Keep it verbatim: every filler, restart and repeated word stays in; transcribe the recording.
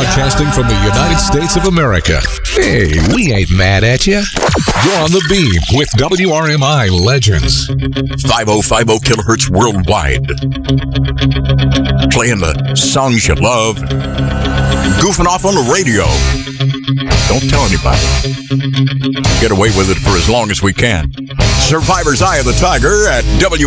Broadcasting from the United States of America. Hey, we ain't mad at you. You're on the beam with W R M I Legends. five oh five oh kilohertz worldwide. Playing the songs you love. Goofing off on the radio. Don't tell anybody. Get away with it for as long as we can. Survivor's Eye of the Tiger at W